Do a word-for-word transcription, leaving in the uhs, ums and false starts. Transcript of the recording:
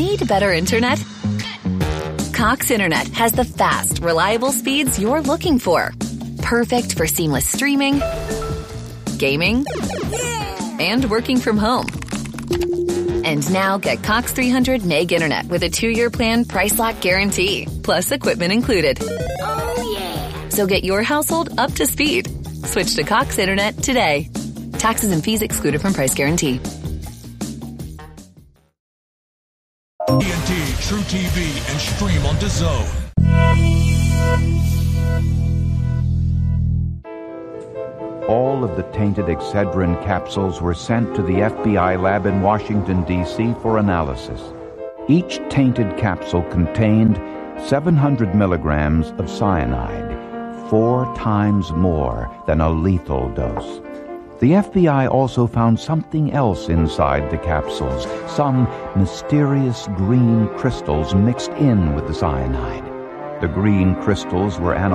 Need better internet? Cox Internet has the fast, reliable speeds you're looking for. Perfect for seamless streaming, gaming, and working from home. And now get Cox three hundred meg internet with a two-year plan price lock guarantee, plus equipment included. Oh, yeah. So get your household up to speed. Switch to Cox Internet today. Taxes and fees excluded from price guarantee. T N T, True T V, and stream on DAZN. All of the tainted Excedrin capsules were sent to the F B I lab in Washington, D C for analysis. Each tainted capsule contained seven hundred milligrams of cyanide, four times more than a lethal dose. The F B I also found something else inside the capsules, some mysterious green crystals mixed in with the cyanide. The green crystals were analyzed